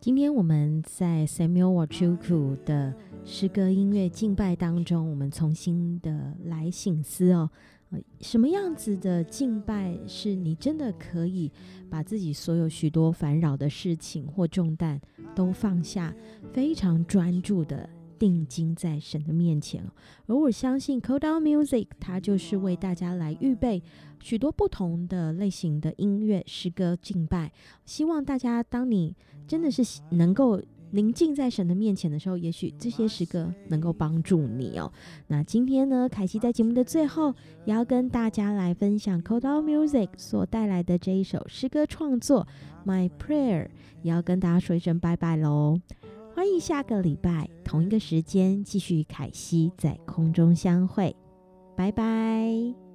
今天我们在 Samuel Wachuku 的诗歌音乐敬拜当中，我们重新的来省思什么样子的敬拜是你真的可以把自己所有许多烦扰的事情或重担都放下，非常专注的定睛在神的面前。而我相信 Code Out Music 它就是为大家来预备许多不同的类型的音乐诗歌敬拜，希望大家当你真的是能够宁静在神的面前的时候，也许这些诗歌能够帮助你那今天呢，凯西在节目的最后也要跟大家来分享 Code Out Music 所带来的这一首诗歌创作 My Prayer， 也要跟大家说一声拜拜咯。欢迎下个礼拜同一个时间继续与凯西在空中相会，拜拜。